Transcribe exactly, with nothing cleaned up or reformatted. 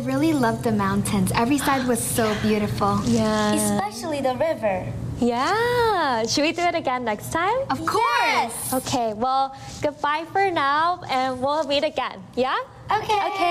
really loved the mountains. Every side was so beautiful. Yeah. Especially the river. Yeah. Should we do it again next time? Of course. Okay, well, goodbye for now, and we'll meet again. Yeah? Okay. Okay.